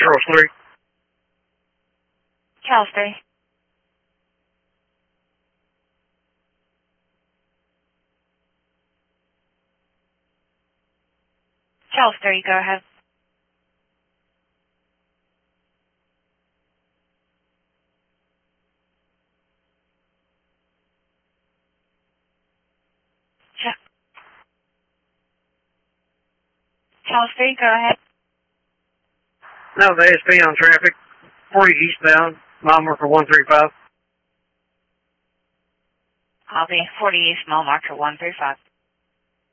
Charles 3. Charles 3. Charles 3, go ahead. Charles 3, go ahead. Now the ASP on traffic. 40 eastbound, mile marker 135. I'll be 40 east, mile marker 135.